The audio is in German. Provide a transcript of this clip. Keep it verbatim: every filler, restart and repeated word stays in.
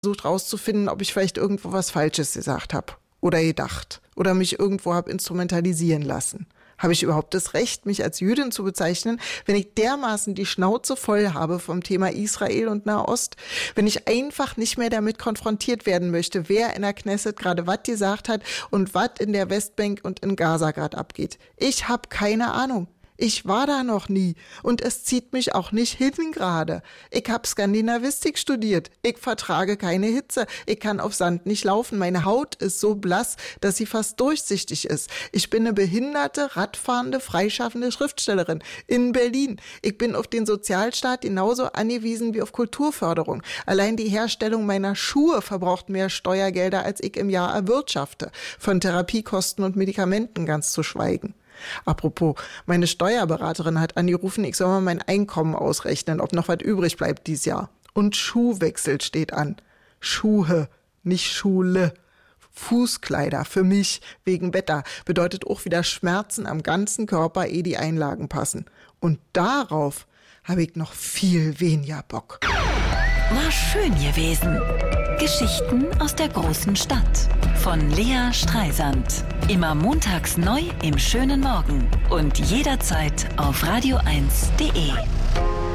versucht rauszufinden, ob ich vielleicht irgendwo was Falsches gesagt habe oder gedacht oder mich irgendwo habe instrumentalisieren lassen. Habe ich überhaupt das Recht, mich als Jüdin zu bezeichnen, wenn ich dermaßen die Schnauze voll habe vom Thema Israel und Nahost? Wenn ich einfach nicht mehr damit konfrontiert werden möchte, wer in der Knesset gerade was gesagt hat und was in der Westbank und in Gaza gerade abgeht? Ich habe keine Ahnung. Ich war da noch nie und es zieht mich auch nicht hin gerade. Ich habe Skandinavistik studiert. Ich vertrage keine Hitze. Ich kann auf Sand nicht laufen. Meine Haut ist so blass, dass sie fast durchsichtig ist. Ich bin eine behinderte, radfahrende, freischaffende Schriftstellerin in Berlin. Ich bin auf den Sozialstaat genauso angewiesen wie auf Kulturförderung. Allein die Herstellung meiner Schuhe verbraucht mehr Steuergelder, als ich im Jahr erwirtschafte. Von Therapiekosten und Medikamenten ganz zu schweigen. Apropos, meine Steuerberaterin hat angerufen, ich soll mal mein Einkommen ausrechnen, ob noch was übrig bleibt dieses Jahr. Und Schuhwechsel steht an. Schuhe, nicht Schule. Fußkleider für mich wegen Wetter bedeutet auch wieder Schmerzen am ganzen Körper, ehe die Einlagen passen. Und darauf habe ich noch viel weniger Bock. War schön gewesen. Geschichten aus der großen Stadt von Lea Streisand. Immer montags neu im schönen Morgen und jederzeit auf radio eins punkt de.